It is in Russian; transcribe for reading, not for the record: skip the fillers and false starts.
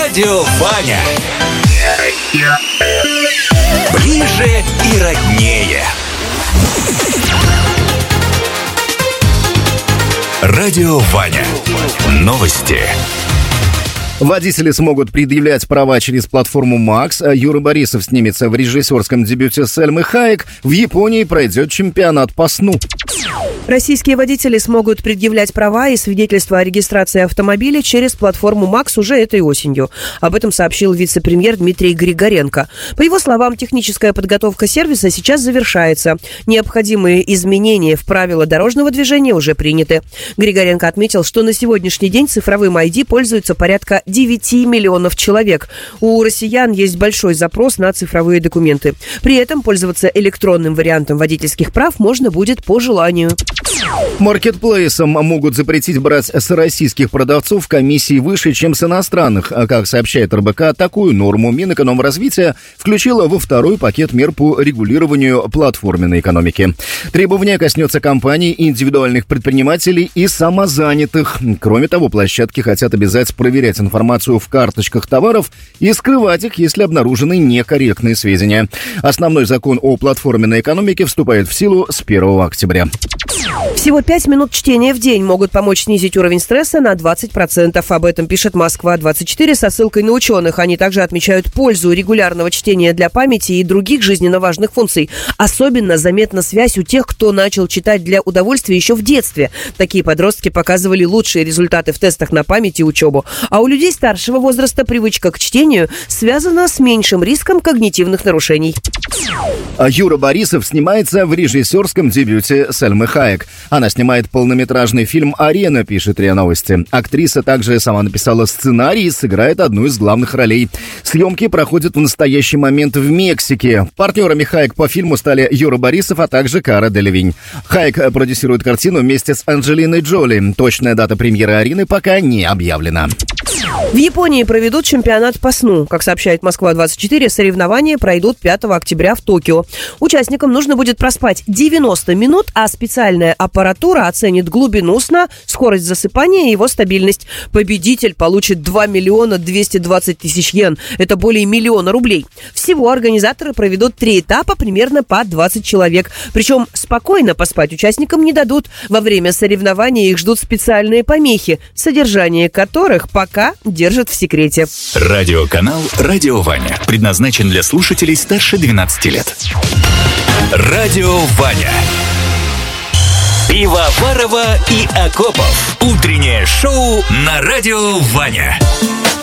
Радио Ваня. Ближе и роднее. Радио Ваня. Новости. Водители смогут предъявлять права через платформу Макс. Юра Борисов снимется в режиссерском дебюте Сальмы Хайек. В Японии пройдет чемпионат по сну. Российские водители смогут предъявлять права и свидетельства о регистрации автомобиля через платформу Макс уже этой осенью. Об этом сообщил вице-премьер Дмитрий Григоренко. По его словам, техническая подготовка сервиса сейчас завершается. Необходимые изменения в правила дорожного движения уже приняты. Григоренко отметил, что на сегодняшний день цифровым ID пользуются порядка 9 миллионов человек. У россиян есть большой запрос на цифровые документы. При этом пользоваться электронным вариантом водительских прав можно будет по желанию. Маркетплейсам могут запретить брать с российских продавцов комиссии выше, чем с иностранных. Как сообщает РБК, такую норму Минэкономразвития включила во второй пакет мер по регулированию платформенной экономики. Требование коснется компаний, индивидуальных предпринимателей и самозанятых. Кроме того, площадки хотят обязать проверять информацию в карточках товаров и скрывать их, если обнаружены некорректные сведения. Основной закон о платформенной экономике вступает в силу с 1 октября. Всего 5 минут чтения в день могут помочь снизить уровень стресса на 20%. Об этом пишет Москва-24 со ссылкой на ученых. Они также отмечают пользу регулярного чтения для памяти и других жизненно важных функций. Особенно заметна связь у тех, кто начал читать для удовольствия еще в детстве. Такие подростки показывали лучшие результаты в тестах на память и учебу. А у людей старшего возраста привычка к чтению связана с меньшим риском когнитивных нарушений. Юра Борисов снимается в режиссерском дебюте Сальмы Хайек. Она снимает полнометражный фильм «Арена», пишет РИА Новости. Актриса также сама написала сценарий и сыграет одну из главных ролей. Съемки проходят в настоящий момент в Мексике. Партнерами Хайек по фильму стали Юра Борисов, а также Кара Делевинь. Хайек продюсирует картину вместе с Анджелиной Джоли. Точная дата премьеры «Арены» пока не объявлена. В Японии проведут чемпионат по сну. Как сообщает Москва-24, соревнования пройдут 5 октября в Токио. Участникам нужно будет проспать 90 минут, а специальная аппаратура оценит глубину сна, скорость засыпания и его стабильность. Победитель получит 2 миллиона 220 тысяч йен. Это более миллиона рублей. Всего организаторы проведут 3 этапа, примерно по 20 человек. Причем спокойно поспать участникам не дадут. Во время соревнований их ждут специальные помехи, содержание которых пока держат в секрете. Радиоканал «Радио Ваня» предназначен для слушателей старше 12 лет. Радио Ваня. Пивоварова и Акопов. Утреннее шоу на Радио Ваня.